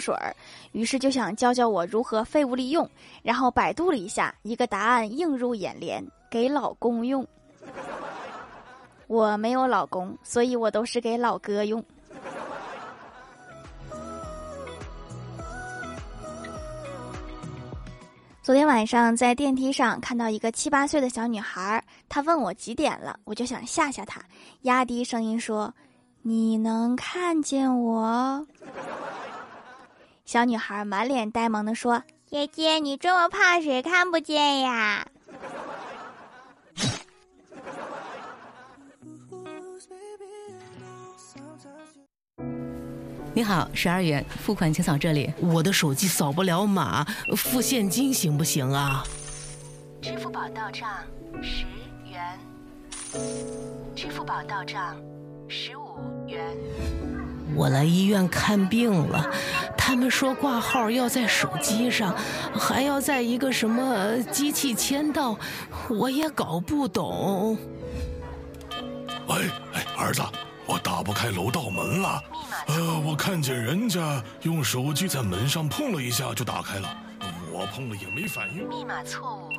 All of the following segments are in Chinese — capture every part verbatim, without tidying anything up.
水儿，于是就想教教我如何废物利用，然后百度了一下，一个答案映入眼帘：给老公用。我没有老公，所以我都是给老哥用。昨天晚上在电梯上看到一个七八岁的小女孩，她问我几点了，我就想吓吓她，压低声音说：“你能看见我？”小女孩满脸呆萌地说：“姐姐，你这么怕谁看不见呀？” 你好，十二元付款请扫这里。 我的手机扫不了码，付现金行不行啊？ 支付宝到账十元，支付宝到账十五元。 我来医院看病了，他们说挂号要在手机上，还要在一个什么机器签到，我也搞不懂。 喂，哎，儿子，我打不开楼道门了。呃，我看见人家用手机在门上碰了一下就打开了，我碰了也没反应。 密码错误。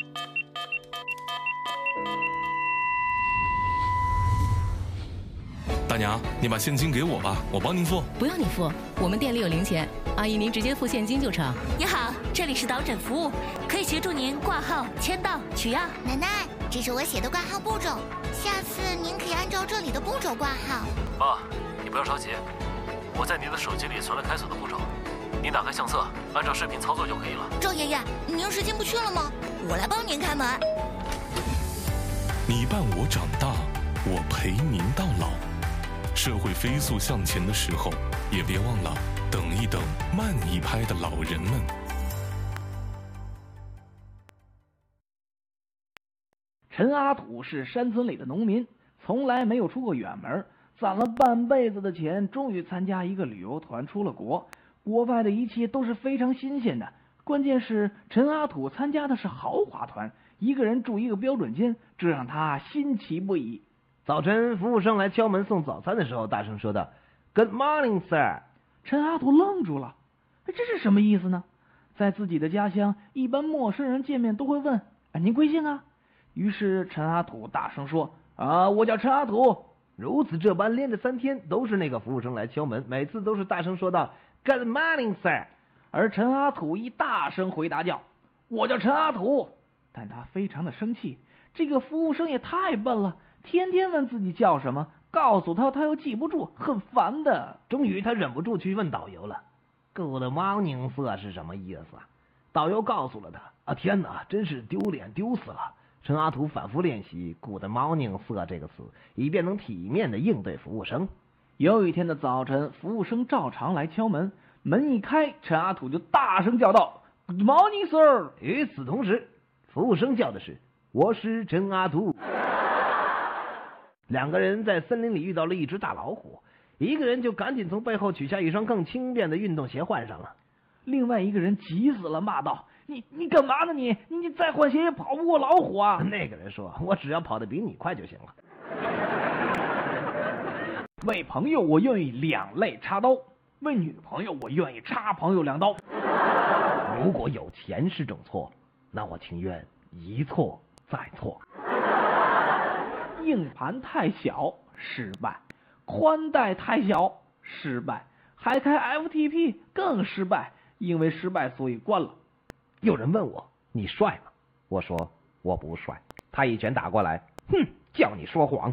大娘，你把现金给我吧，我帮您付。 不用你付，我们店里有零钱，阿姨您直接付现金就成。 你好，这里是导诊服务，可以协助您挂号、签到、取药。 奶奶，这是我写的挂号步骤，下次您可以按照这里的步骤挂号。 爸，你不要着急，我在您的手机里存了开锁的步骤，您打开相册，按照视频操作就可以了。 赵爷爷，您是进不去了吗？我来帮您开门。 你伴我长大，我陪您到老。社会飞速向前的时候，也别忘了等一等慢一拍的老人们。 陈阿土是山村里的农民，从来没有出过远门，攒了半辈子的钱，终于参加一个旅游团出了国。国外的一切都是非常新鲜的，关键是陈阿土参加的是豪华团，一个人住一个标准间，这让他新奇不已。 早晨，服务生来敲门送早餐的时候，大声说道 ：“Good morning, sir。” 陈阿土愣住了，这是什么意思呢？在自己的家乡，一般陌生人见面都会问：“啊，您贵姓啊？”于是陈阿土大声说：“啊，我叫陈阿土。” 如此这般，连着三天都是那个服务生来敲门，每次都是大声说道 ：“Good morning, sir。” 而陈阿土一大声回答叫：“我叫陈阿土。”但他非常的生气，这个服务生也太笨了。天天问自己叫什么，告诉他他又记不住，很烦的。 终于他忍不住去问导游了 ：“Good morning, sir 是什么意思啊？”导游告诉了他。啊，天哪，真是丢脸丢死了！陈阿土反复练习 “Good morning, sir” 这个词，以便能体面的应对服务生。 有一天的早晨，服务生照常来敲门，门一开，陈阿土就大声叫道 ：“Good morning, sir。” 与此同时，服务生叫的是：“我是陈阿土。”两个人在森林里遇到了一只大老虎，一个人就赶紧从背后取下一双更轻便的运动鞋换上了， 另外一个人急死了，骂道：“你你干嘛呢你？你再换鞋也跑不过老虎啊！” 那个人说：“我只要跑得比你快就行了。” 为朋友我愿意两肋插刀，为女朋友我愿意插朋友两刀。 如果有钱是种错，那我情愿一错再错。 硬盘太小失败，宽带太小失败，还开 F T P 更失败，因为失败所以关了。 有人问我：“你帅吗？”我说：“我不帅。”他一拳打过来，哼，叫你说谎。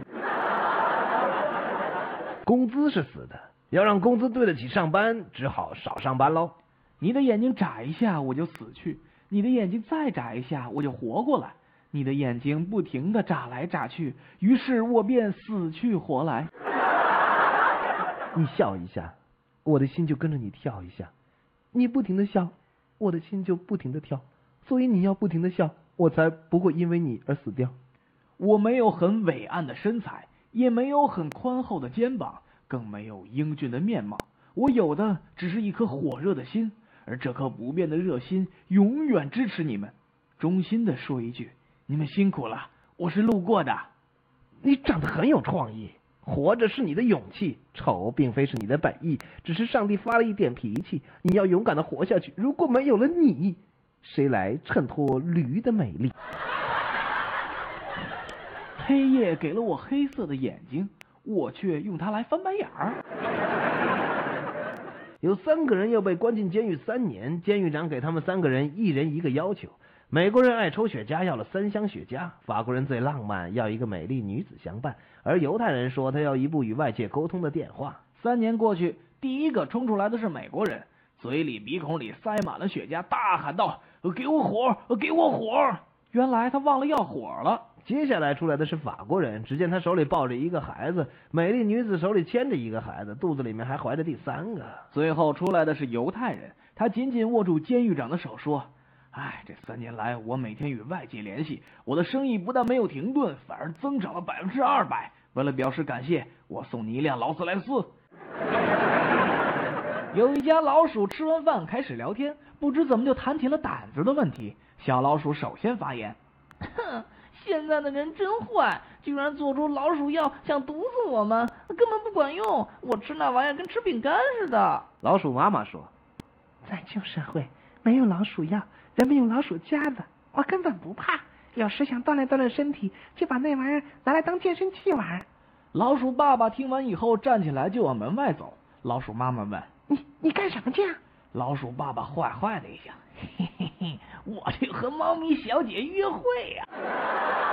工资是死的，要让工资对得起上班，只好少上班喽。 你的眼睛眨一下我就死去，你的眼睛再眨一下我就活过来，你的眼睛不停地眨来眨去，于是我便死去活来。 你笑一下，我的心就跟着你跳一下；你不停地笑，我的心就不停地跳。所以你要不停地笑，我才不会因为你而死掉。 我没有很伟岸的身材，也没有很宽厚的肩膀，更没有英俊的面貌。我有的只是一颗火热的心，而这颗不变的热心永远支持你们。衷心的说一句，你们辛苦了，我是路过的。 你长得很有创意， 活着是你的勇气，丑并非是你的本意，只是上帝发了一点脾气，你要勇敢的活下去。如果没有了你，谁来衬托驴的美丽？ 黑夜给了我黑色的眼睛，我却用它来翻白眼儿。 有三个人要被关进监狱三年，监狱长给他们三个人一人一个要求。美国人爱抽雪茄，要了三箱雪茄；法国人最浪漫，要一个美丽女子相伴；而犹太人说他要一部与外界沟通的电话。 三年过去，第一个冲出来的是美国人，嘴里鼻孔里塞满了雪茄，大喊道：“给我火，给我火！”原来他忘了要火了。 接下来出来的是法国人，只见他手里抱着一个孩子，美丽女子手里牵着一个孩子，肚子里面还怀着第三个。 最后出来的是犹太人，他紧紧握住监狱长的手说：“哎，这三年来我每天与外界联系，我的生意不但没有停顿，反而增长了百分之二百。为了表示感谢，我送你一辆劳斯莱斯。”有一家老鼠吃完饭开始聊天，不知怎么就谈起了胆子的问题。小老鼠首先发言：“ 哼，现在的人真坏，居然做出老鼠药想毒死我们，根本不管用。我吃那玩意儿跟吃饼干似的。” 老鼠妈妈说：“ 在旧社会，没有老鼠药，人们用老鼠夹子，我根本不怕。有时想锻炼锻炼身体，就把那玩意儿拿来当健身器玩。” 老鼠爸爸听完以后站起来就往门外走。老鼠妈妈问：“ 你你干什么去啊？” 老鼠爸爸坏坏的一笑：“ 嘿嘿嘿，我去和猫咪小姐约会呀、啊。”